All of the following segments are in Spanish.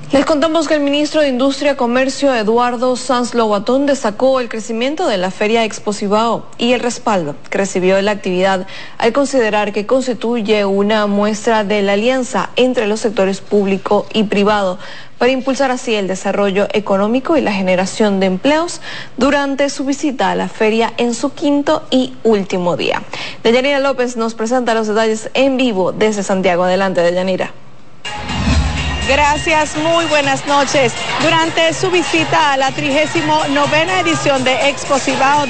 Les contamos que el ministro de Industria y Comercio, Eduardo Sanz Lobatón, destacó el crecimiento de la Feria Expo Cibao y el respaldo que recibió de la actividad al considerar que constituye una muestra de la alianza entre los sectores público y privado para impulsar así el desarrollo económico y la generación de empleos durante su visita a la feria en su quinto y último día. Deyanira López nos presenta los detalles en vivo desde Santiago. Adelante, Deyanira. Gracias, muy buenas noches. Durante su visita a la 39ª edición de Expo Cibao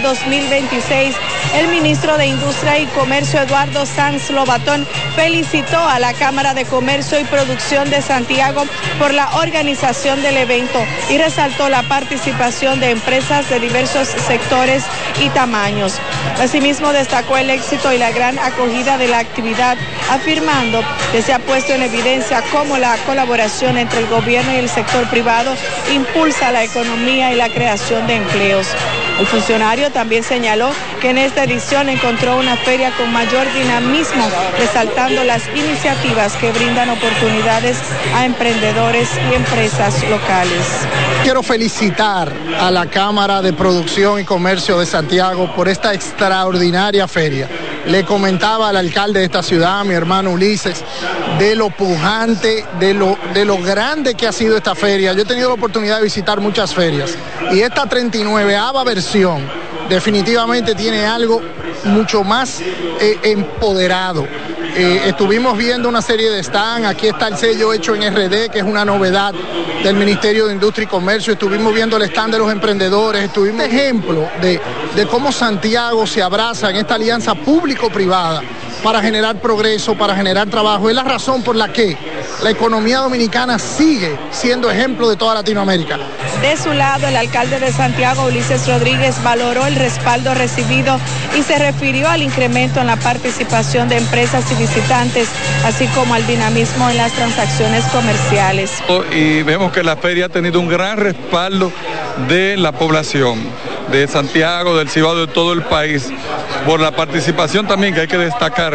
2026, el ministro de Industria y Comercio, Eduardo Sanz Lobatón, felicitó a la Cámara de Comercio y Producción de Santiago por la organización del evento y resaltó la participación de empresas de diversos sectores y tamaños. Asimismo, destacó el éxito y la gran acogida de la actividad, afirmando que se ha puesto en evidencia cómo la colaboración entre el gobierno y el sector privado impulsa la economía y la creación de empleos. El funcionario también señaló que en esta edición encontró una feria con mayor dinamismo, resaltando las iniciativas que brindan oportunidades a emprendedores y empresas locales. Quiero felicitar a la Cámara de Producción y Comercio de Santiago por esta extraordinaria feria. Le comentaba al alcalde de esta ciudad, mi hermano Ulises, de lo pujante, de lo grande que ha sido esta feria. Yo he tenido la oportunidad de visitar muchas ferias y esta 39ª versión definitivamente tiene algo mucho más empoderado. Estuvimos viendo una serie de stands, aquí está el sello hecho en RD, que es una novedad del Ministerio de Industria y Comercio, estuvimos viendo el stand de los emprendedores, estuvimos ejemplo de cómo Santiago se abraza en esta alianza público-privada para generar progreso, para generar trabajo. Es la razón por la que la economía dominicana sigue siendo ejemplo de toda Latinoamérica. De su lado, el alcalde de Santiago, Ulises Rodríguez, valoró el respaldo recibido y se refirió al incremento en la participación de empresas y visitantes, así como al dinamismo en las transacciones comerciales. Y vemos que la feria ha tenido un gran respaldo de la población de Santiago, del Cibao, de todo el país, por la participación también que hay que destacar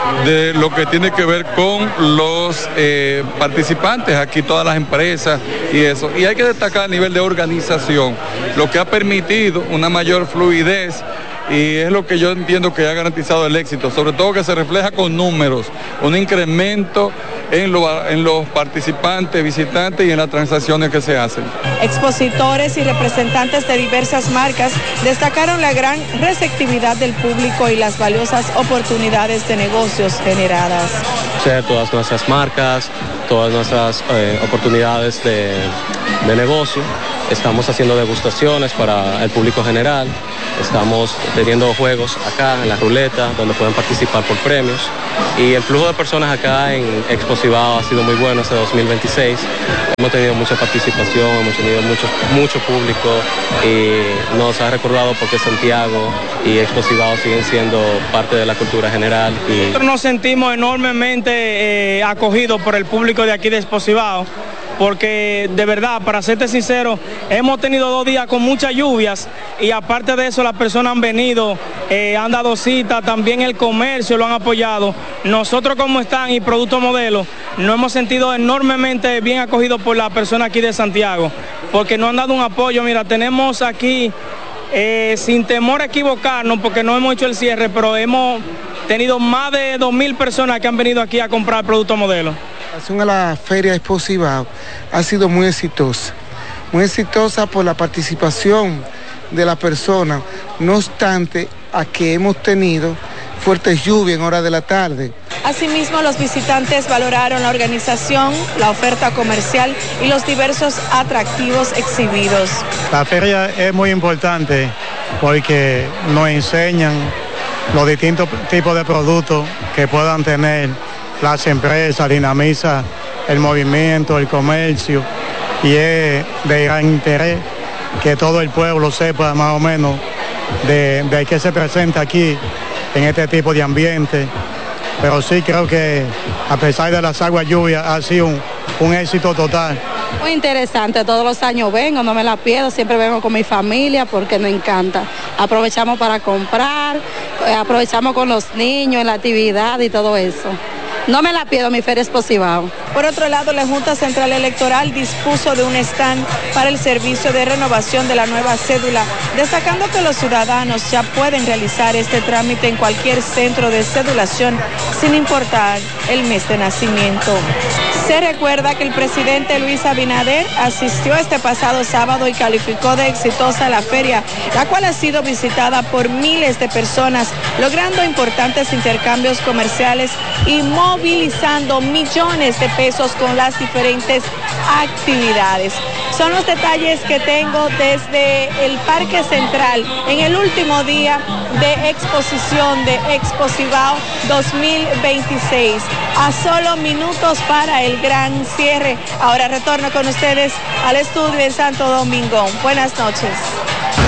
de lo que tiene que ver con los participantes, aquí todas las empresas y eso. Y hay que destacar a nivel de organización, lo que ha permitido una mayor fluidez y es lo que yo entiendo que ha garantizado el éxito, sobre todo que se refleja con números, un incremento en los participantes, visitantes y en las transacciones que se hacen. Expositores y representantes de diversas marcas destacaron la gran receptividad del público y las valiosas oportunidades de negocios generadas. Todas nuestras marcas, todas nuestras oportunidades de negocio. Estamos haciendo degustaciones para el público general. Estamos teniendo juegos acá en la ruleta donde pueden participar por premios y el flujo de personas acá en Expo Cibao ha sido muy bueno este 2026. Hemos tenido mucha participación, hemos tenido mucho público y nos ha recordado porque Santiago y Expo Cibao siguen siendo parte de la cultura general. Nosotros nos sentimos enormemente acogidos por el público de aquí de Expo Cibao, porque de verdad, para serte sincero, hemos tenido 2 días con muchas lluvias y aparte de eso las personas han venido, han dado cita, también el comercio lo han apoyado. Nosotros como están y Producto Modelo nos hemos sentido enormemente bien acogidos por las personas aquí de Santiago, porque nos han dado un apoyo. Mira, tenemos aquí, sin temor a equivocarnos, porque no hemos hecho el cierre, pero hemos tenido más de 2.000 personas que han venido aquí a comprar Producto Modelo. La relación a la Feria Expo Cibao ha sido muy exitosa por la participación de la persona, no obstante a que hemos tenido fuertes lluvias en horas de la tarde. Asimismo, los visitantes valoraron la organización, la oferta comercial y los diversos atractivos exhibidos. La feria es muy importante porque nos enseñan los distintos tipos de productos que puedan tener las empresas, dinamiza el movimiento, el comercio, y es de gran interés que todo el pueblo sepa más o menos de qué se presenta aquí en este tipo de ambiente. Pero sí creo que a pesar de las aguas lluvias ha sido un éxito total. Muy interesante, todos los años vengo, no me la pierdo, siempre vengo con mi familia porque me encanta. Aprovechamos para comprar, aprovechamos con los niños en la actividad y todo eso. No me la pierdo, mi feria Exposivao. Por otro lado, la Junta Central Electoral dispuso de un stand para el servicio de renovación de la nueva cédula, destacando que los ciudadanos ya pueden realizar este trámite en cualquier centro de cedulación sin importar el mes de nacimiento. Se recuerda que el presidente Luis Abinader asistió este pasado sábado y calificó de exitosa la feria, la cual ha sido visitada por miles de personas, logrando importantes intercambios comerciales y movilizando millones de pesos con las diferentes actividades. Son los detalles que tengo desde el Parque Central en el último día de exposición de Exposivao 2026. A solo minutos para el gran cierre. Ahora retorno con ustedes al estudio en Santo Domingo. Buenas noches.